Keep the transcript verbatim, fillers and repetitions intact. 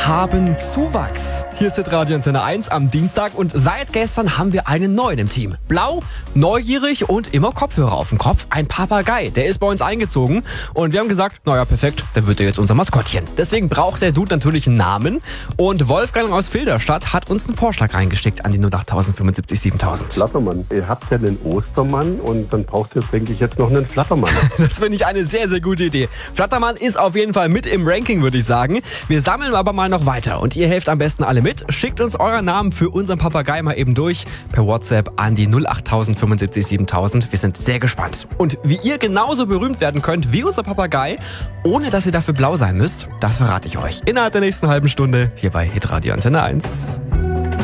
haben Zuwachs. Hier ist Hitradio Antenne eins am Dienstag und seit gestern haben wir einen neuen im Team. Blau, neugierig und immer Kopfhörer auf dem Kopf. Ein Papagei, der ist bei uns eingezogen und wir haben gesagt, naja, perfekt, dann wird er jetzt unser Maskottchen. Deswegen braucht der Dude natürlich einen Namen und Wolfgang aus Filderstadt hat uns einen Vorschlag reingesteckt an die null acht fünfundsiebzig siebentausend. Flattermann. Ihr habt ja den Ostermann und dann braucht ihr, denke ich, jetzt noch einen Flattermann. Das finde ich eine sehr, sehr gute Idee. Flattermann ist auf jeden Fall mit im Ranking, würde ich sagen. Wir sammeln aber mal noch weiter und ihr helft am besten alle mit. Schickt uns euren Namen für unseren Papagei mal eben durch per WhatsApp an die null acht fünfundsiebzig siebentausend. Wir sind sehr gespannt. Und wie ihr genauso berühmt werden könnt wie unser Papagei, ohne dass ihr dafür blau sein müsst, das verrate ich euch innerhalb der nächsten halben Stunde hier bei Hitradio Antenne eins.